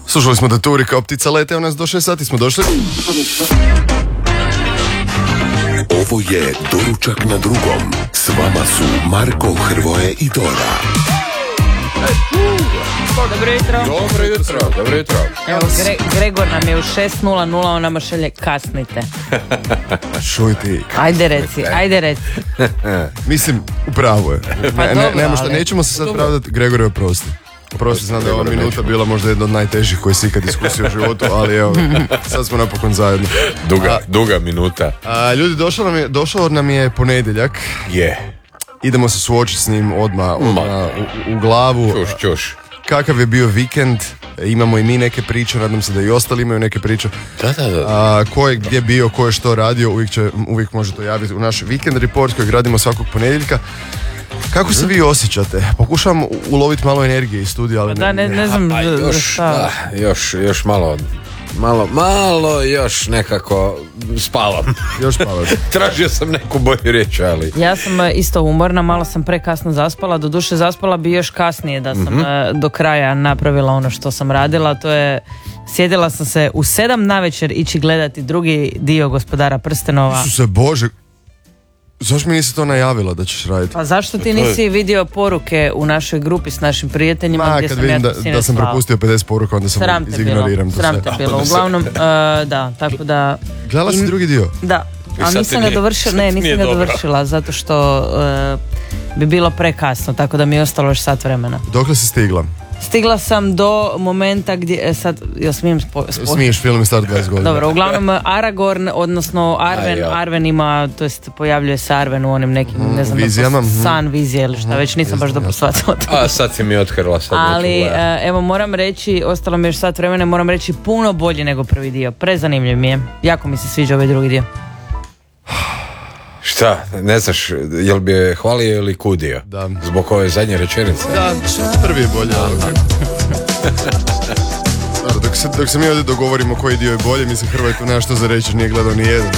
Slušali smo da turi kao ptica lete, u nas do 6 sati smo došli. Ovo je Doručak na drugom. S vama su Marko, Hrvoje i Dora. Dobro jutro. Dobro jutro. Evo, Gregor nam je u 6:00, on nama šalje kasnite. Šuj ti. Ajde reci. Mislim, upravo je. Nemo što, ali- nećemo se sad pravdati. Gregore, oprosti. Oprosti, znam da je ova minuta bila možda jedna od najtežih koje si ikad iskusio u životu, ali evo, sad smo napokon zajedno. Duga minuta. Ljudi, došao nam je ponedjeljak. Idemo se suočiti s njim odmah u glavu. Čuš. Kakav je bio vikend, imamo i mi neke priče, nadam se da i ostali imaju neke priče. Da. Ko je gdje bio, ko je što radio, uvijek može to javiti u naš Weekend Report kojeg radimo svakog ponedjeljka. Kako se vi osjećate? Pokušavam uloviti malo energije iz studija, ali Ne znam Još malo još nekako spavam. Još malo. Tražio sam neku bolju riječ, ali... Ja sam isto umorna, malo sam prekasno zaspala, doduše zaspala bi još kasnije da sam do kraja napravila ono što sam radila, to je sjedila sam se u 7 navečer ići gledati drugi dio Gospodara prstenova. Isuse Bože, zašto mi nisi to najavila da ćeš raditi? Pa zašto ti nisi vidio poruke u našoj grupi s našim prijateljima gdje kad sam vidim ja da sam propustio 50 poruka, onda sam izignoriram to sve. Sram te bilo, uglavnom, da, tako da... Gledala si drugi dio? Da, ali nisam ga dovršila zato što bi bilo prekasno, tako da mi je ostalo još sat vremena. Dokle si stigla? Stigla sam do momenta gdje, sad, ja smijem Smiješ, film je star 20 godina. Dobro, uglavnom Aragorn, odnosno Arwen ima, to jest pojavljuje se Arwen u onim nekim, ne znam, vizijama. san vizije ili šta, već nisam baš dobro shvatila to. A sad si mi otkrila. Ali, evo, moram reći, ostalo mi još sat vremena, moram reći puno bolje nego prvi dio. Prezanimljiv mi je. Jako mi se sviđa ovaj drugi dio. Šta, ne znaš, jel bi je hvalio ili kudio? Da. Zbog ove zadnje rečenice? Da, prvi je bolje. Dok se mi ovdje dogovorimo koji dio je bolje, mislim Hrvoj tu nema što za reći, nije gledao ni jedan.